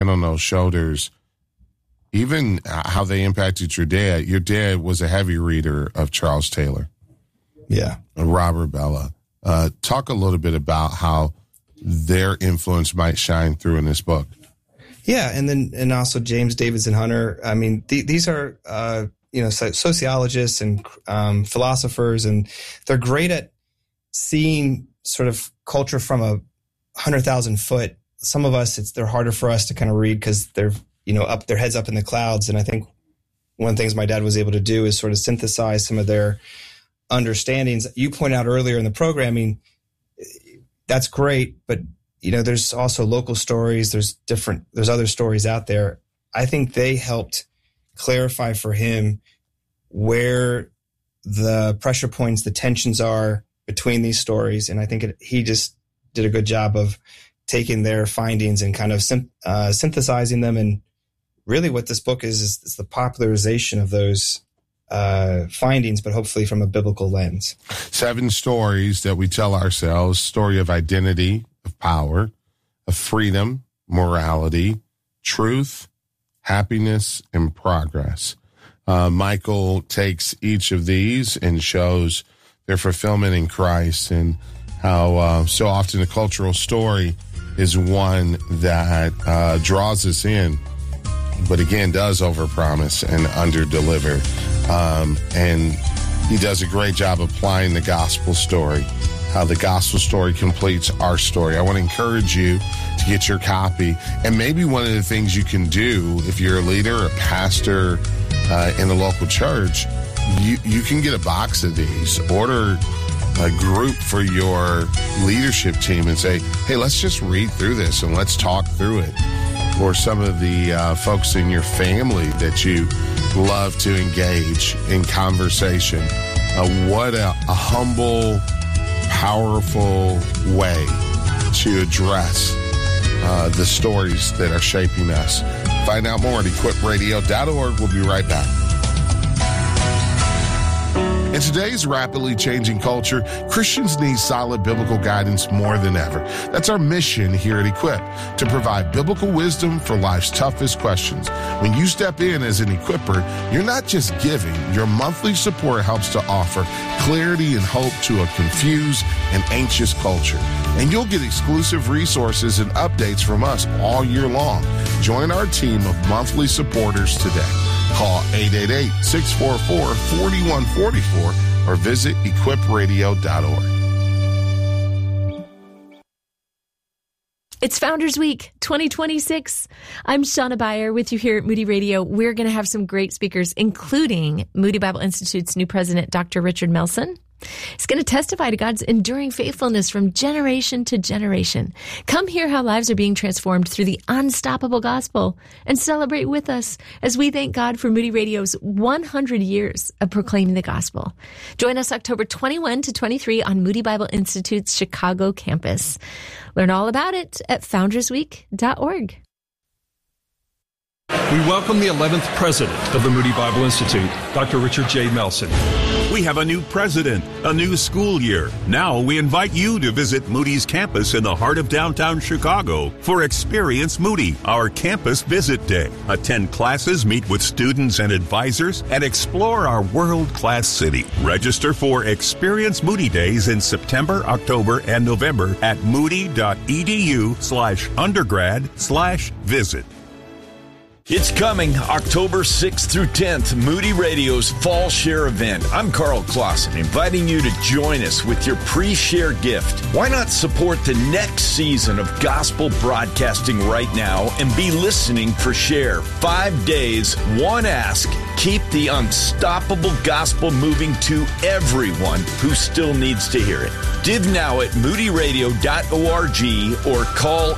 on those shoulders, even how they impacted your dad. Your dad was a heavy reader of Charles Taylor. Yeah. Robert Bellah. Talk a little bit about how their influence might shine through in this book. Yeah, and also James Davidson Hunter. I mean, these are sociologists and philosophers, and they're great at seeing sort of culture from 100,000 foot. Some of us, they're harder for us to kind of read because they're up, their heads up in the clouds. And I think one of the things my dad was able to do is sort of synthesize some of their understandings. You pointed out earlier in the programming, that's great, but there's also local stories. There's other stories out there. I think they helped clarify for him where the pressure points, the tensions are between these stories. And I think he just did a good job of taking their findings and kind of synthesizing them. And really what this book is the popularization of those findings, but hopefully from a biblical lens. 7 stories that we tell ourselves: story of identity, of power, of freedom, morality, truth, happiness, and progress. Michael takes each of these and shows their fulfillment in Christ, and how so often a cultural story is one that draws us in, but again does overpromise and underdeliver. And he does a great job applying the gospel story, how the gospel story completes our story. I want to encourage you to get your copy. And maybe one of the things you can do if you're a leader or a pastor in a local church, you can get a box of these, order a group for your leadership team and say, hey, let's just read through this and let's talk through it. Or some of the folks in your family that you love to engage in conversation. What a humble, powerful way to address the stories that are shaping us. Find out more at equipradio.org. We'll be right back. In today's rapidly changing culture, Christians need solid biblical guidance more than ever. That's our mission here at Equip, to provide biblical wisdom for life's toughest questions. When you step in as an equipper, you're not just giving. Your monthly support helps to offer clarity and hope to a confused and anxious culture. And you'll get exclusive resources and updates from us all year long. Join our team of monthly supporters today. Call 888-644-4144 or visit equipradio.org. It's Founders Week 2026. I'm Shauna Beyer with you here at Moody Radio. We're going to have some great speakers, including Moody Bible Institute's new president, Dr. Richard Melson. He's going to testify to God's enduring faithfulness from generation to generation. Come hear how lives are being transformed through the unstoppable gospel and celebrate with us as we thank God for Moody Radio's 100 years of proclaiming the gospel. Join us October 21 to 23 on Moody Bible Institute's Chicago campus. Learn all about it at foundersweek.org. We welcome the 11th president of the Moody Bible Institute, Dr. Richard J. Melson. We have a new president, a new school year. Now we invite you to visit Moody's campus in the heart of downtown Chicago for Experience Moody, our campus visit day. Attend classes, meet with students and advisors, and explore our world-class city. Register for Experience Moody Days in September, October, and November at moody.edu/undergrad/visit. It's coming October 6th through 10th, Moody Radio's Fall Share event. I'm Carl Clausen, inviting you to join us with your pre-share gift. Why not support the next season of gospel broadcasting right now and be listening for Share? 5 days, one ask. Keep the unstoppable gospel moving to everyone who still needs to hear it. Give now at moodyradio.org or call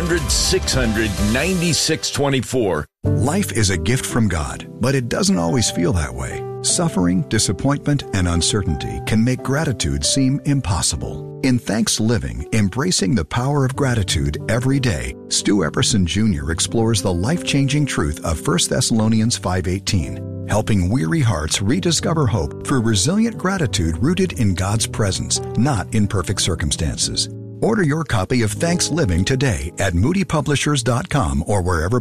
800-600-9624. Life is a gift from God, but it doesn't always feel that way. Suffering, disappointment, and uncertainty can make gratitude seem impossible. In Thanks Living, Embracing the Power of Gratitude Every Day, Stu Epperson Jr. explores the life-changing truth of 1 Thessalonians 5:18, helping weary hearts rediscover hope through resilient gratitude rooted in God's presence, not in perfect circumstances. Order your copy of Thanks Living today at moodypublishers.com or wherever